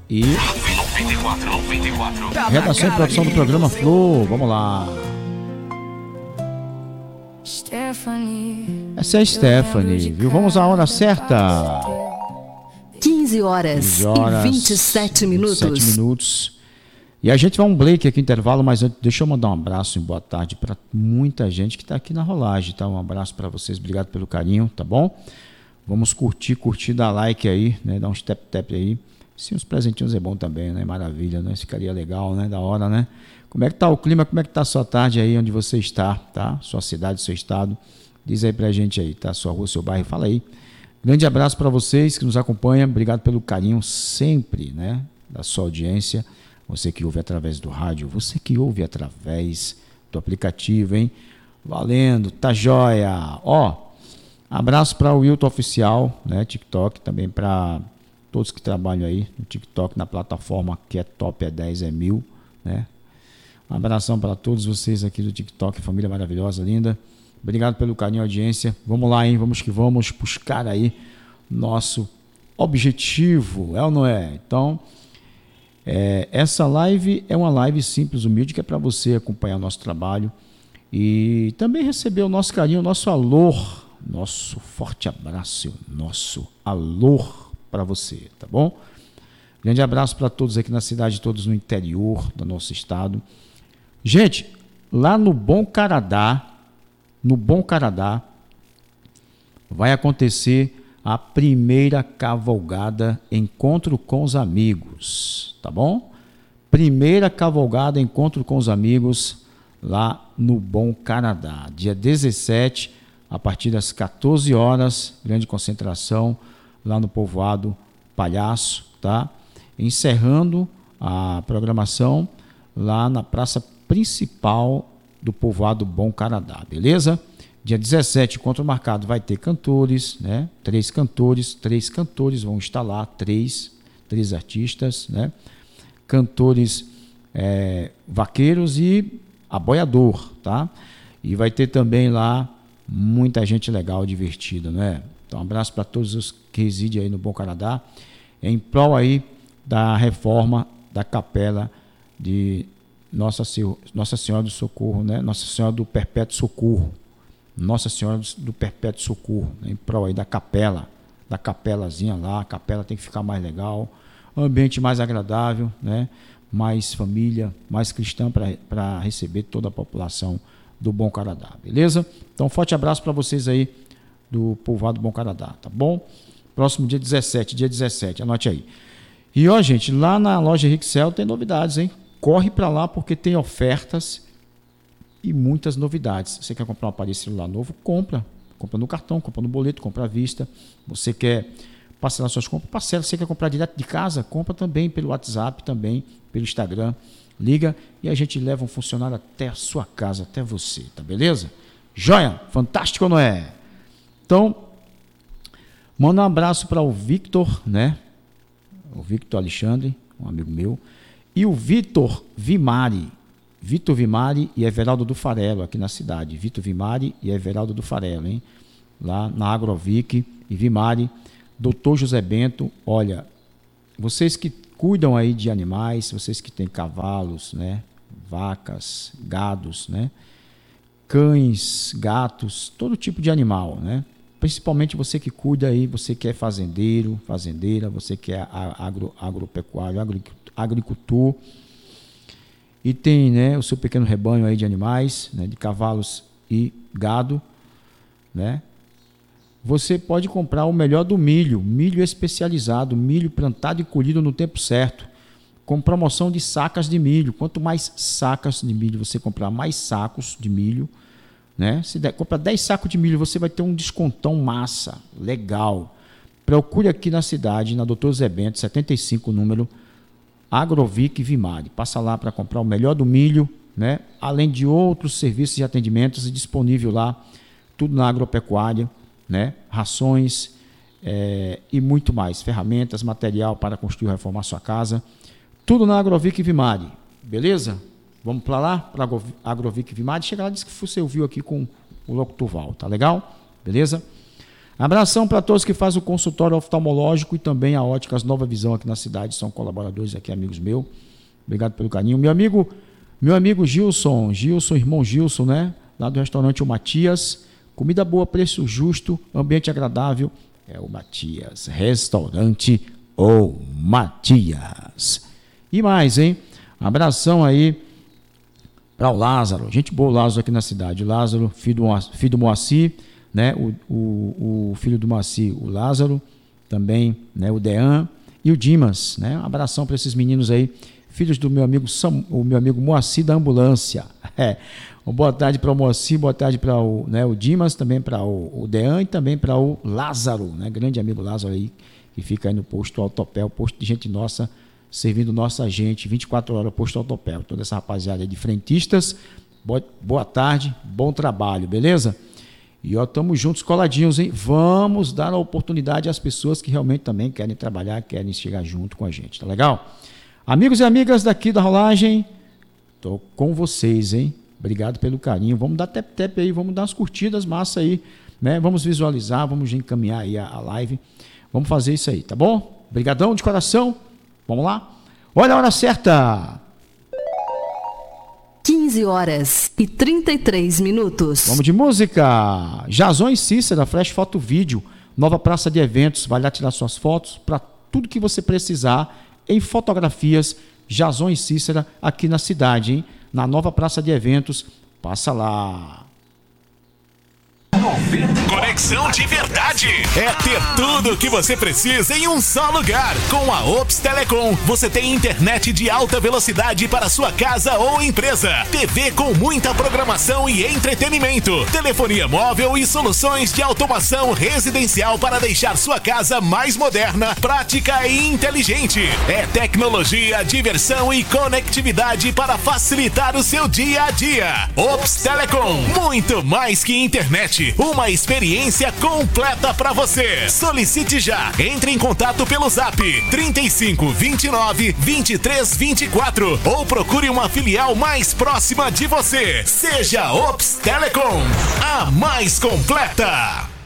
e 94. Redação e produção do programa Flow. Vamos lá. Essa é a Stephanie, viu? Vamos à hora certa. 15 horas e 27 minutos. E a gente vai um break aqui, intervalo, mas deixa eu mandar um abraço e boa tarde para muita gente que está aqui na rolagem, tá? Um abraço para vocês, obrigado pelo carinho, tá bom? Vamos curtir, dar like aí, né? Dar um tap aí. Sim, uns presentinhos é bom também, né? Maravilha, né? Ficaria legal, né? Da hora, né? Como é que tá o clima? Como é que tá a sua tarde aí, onde você está, tá? Sua cidade, seu estado. Diz aí pra gente aí, tá? Sua rua, seu bairro, fala aí. Grande abraço para vocês que nos acompanham. Obrigado pelo carinho sempre, né? Da sua audiência. Você que ouve através do rádio, você que ouve através do aplicativo, hein? Valendo, tá joia. Ó, abraço para o Wilton Oficial, né? TikTok, também para todos que trabalham aí no TikTok, na plataforma que é top, é 10, é 1000, né? Um abração para todos vocês aqui do TikTok, família maravilhosa, linda. Obrigado pelo carinho e audiência. Vamos lá, hein? Vamos que vamos buscar aí nosso objetivo, é ou não é? Então, essa live é uma live simples, humilde, que é para você acompanhar o nosso trabalho e também receber o nosso carinho, o nosso alô, nosso forte abraço, nosso alô para você, tá bom? Grande abraço para todos aqui na cidade, todos no interior do nosso estado. Gente, lá no Bom Caradá, vai acontecer a primeira cavalgada Encontro com os Amigos, tá bom? Primeira cavalgada Encontro com os Amigos lá no Bom Caradá, dia 17, a partir das 14 horas, grande concentração lá no povoado Palhaço, tá? Encerrando a programação lá na praça principal do povoado Bom Caradá, beleza? Dia 17, encontro marcado, vai ter cantores, né? Três cantores vão estar lá, três artistas, né? Cantores vaqueiros e aboiador, tá? E vai ter também lá muita gente legal, divertida, né? Então, um abraço para todos os que residem aí no Bom Caradá, em prol aí da reforma da capela de Nossa Senhora do Socorro, né? Nossa Senhora do Perpétuo Socorro. Nossa Senhora do Perpétuo Socorro, né? Em prol aí da capelazinha lá. A capela tem que ficar mais legal, ambiente mais agradável, né? Mais família, mais cristã para receber toda a população do Bom Caradá, beleza? Então, forte abraço para vocês aí do povoado Bom Caradá, tá bom? Próximo dia 17, anote aí. E ó, gente, lá na loja Rixel tem novidades, hein? Corre para lá porque tem ofertas e muitas novidades. Você quer comprar um aparelho celular novo? Compra no cartão, compra no boleto, compra à vista. Você quer parcelar suas compras? Parcela. Você quer comprar direto de casa? Compra também pelo WhatsApp, também pelo Instagram. Liga e a gente leva um funcionário até a sua casa, até você, tá beleza? Joia? Fantástico, não é? Então, manda um abraço para o Victor, né? O Victor Alexandre, um amigo meu, e o Vitor Vimari e Everaldo do Farelo, aqui na cidade. Vitor Vimari e Everaldo do Farelo, hein? Lá na Agrovic e Vimari. Doutor José Bento, olha, vocês que cuidam aí de animais, vocês que têm cavalos, né? Vacas, gados, né? Cães, gatos, todo tipo de animal, né? Principalmente você que cuida aí, você que é fazendeiro, fazendeira, você que é agropecuário, agricultor e tem, né, o seu pequeno rebanho aí de animais, né, de cavalos e gado, né? Você pode comprar o melhor do milho especializado, milho plantado e colhido no tempo certo, com promoção de sacas de milho. Quanto mais sacas de milho você comprar, mais sacos de milho, né? Se comprar 10 sacos de milho, você vai ter um descontão massa, legal. Procure aqui na cidade, na Dr. Zé Bento, 75, número Agrovic Vimari. Passa lá para comprar o melhor do milho, né? Além de outros serviços e atendimentos disponível lá, tudo na agropecuária, né? Rações e muito mais. Ferramentas, material para construir ou reformar sua casa. Tudo na Agrovic Vimari, beleza? Vamos para lá, para a Agrovic Vimari. Chega lá, diz que você ouviu aqui com o locutor Val, tá legal? Beleza? Abração para todos que fazem o consultório oftalmológico e também a Óticas Nova Visão aqui na cidade, são colaboradores aqui, amigos meus. Obrigado pelo carinho. Meu amigo Gilson, irmão Gilson, né? Lá do restaurante O Matias. Comida boa, preço justo, ambiente agradável. É o Matias, restaurante O Matias. E mais, hein? Abração aí para o Lázaro. Gente boa, o Lázaro aqui na cidade. O Lázaro, filho do Moacir, né? O filho do Moacir, o Lázaro, também, né? O Dean e o Dimas, né? Um abração para esses meninos aí, filhos do meu amigo Moacir da ambulância. Boa tarde para o Moacir, boa tarde para o Dimas, também para o Dean e também para o Lázaro, né? Grande amigo Lázaro aí, que fica aí no posto Autopel, posto de gente nossa, servindo nossa gente, 24 horas, posto Autopel. Toda essa rapaziada aí de frentistas, boa tarde, bom trabalho, beleza? E ó, estamos juntos, coladinhos, hein? Vamos dar a oportunidade às pessoas que realmente também querem trabalhar, querem chegar junto com a gente, tá legal? Amigos e amigas daqui da Rolagem, tô com vocês, hein? Obrigado pelo carinho. Vamos dar tap aí, vamos dar umas curtidas massa aí, né? Vamos visualizar, vamos encaminhar aí a live. Vamos fazer isso aí, tá bom? Obrigadão de coração. Vamos lá? Olha a hora certa. 15h33. Vamos de música. Jason e Cícera, Flash Foto Vídeo, nova praça de eventos. Vai lá tirar suas fotos para tudo que você precisar em fotografias. Jason e Cícera aqui na cidade, hein? Na nova praça de eventos. Passa lá. Conexão de verdade é ter tudo o que você precisa em um só lugar. Com a Ops Telecom, você tem internet de alta velocidade para sua casa ou empresa, TV com muita programação e entretenimento, telefonia móvel e soluções de automação residencial para deixar sua casa mais moderna, prática e inteligente. É tecnologia, diversão e conectividade para facilitar o seu dia a dia. Ops Telecom, muito mais que internet. Uma experiência completa para você. Solicite já. Entre em contato pelo Zap 35 29 23 24 ou procure uma filial mais próxima de você. Seja Ops Telecom, a mais completa.